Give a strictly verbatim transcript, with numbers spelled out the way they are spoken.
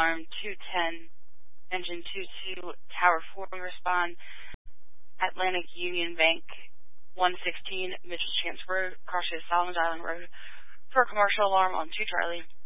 alarm two ten, engine two two, tower four respond, Atlantic Union Bank one sixteen, Mitchell Chance Road, Cautious Solomon Island Road, for a commercial alarm on two Charlie.